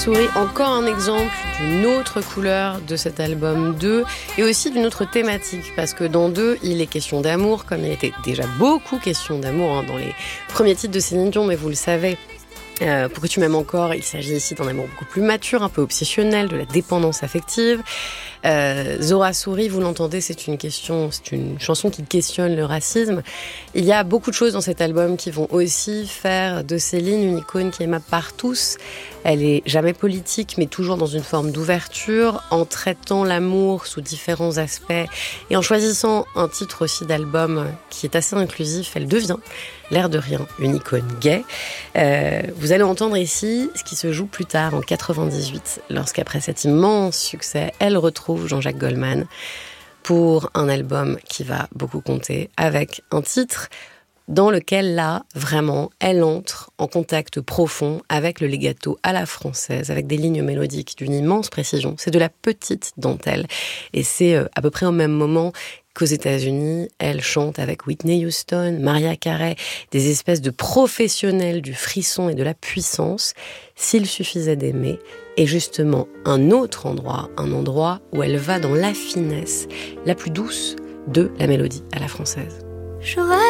Souris, encore un exemple d'une autre couleur de cet album 2 et aussi d'une autre thématique, parce que dans 2, il est question d'amour, comme il était déjà beaucoup question d'amour dans les premiers titres de Céline Dion, mais vous le savez. Pour que tu m'aimes encore, il s'agit ici d'un amour beaucoup plus mature, un peu obsessionnel, de la dépendance affective. Zora Souris, vous l'entendez, c'est une chanson qui questionne le racisme. Il y a beaucoup de choses dans cet album qui vont aussi faire de Céline une icône qui est aimable par tous. Elle est jamais politique, mais toujours dans une forme d'ouverture, en traitant l'amour sous différents aspects et en choisissant un titre aussi d'album qui est assez inclusif. Elle devient, l'air de rien, une icône gay. Vous allez entendre ici ce qui se joue plus tard, en 98, lorsqu'après cet immense succès, elle retrouve Jean-Jacques Goldman pour un album qui va beaucoup compter, avec un titre dans lequel, là, vraiment, elle entre en contact profond avec le legato à la française, avec des lignes mélodiques d'une immense précision. C'est de la petite dentelle. Et c'est à peu près au même moment qu'aux États-Unis, elle chante avec Whitney Houston, Mariah Carey, des espèces de professionnels du frisson et de la puissance. S'il suffisait d'aimer, et justement un autre endroit, un endroit où elle va dans la finesse la plus douce de la mélodie à la française. J'aurais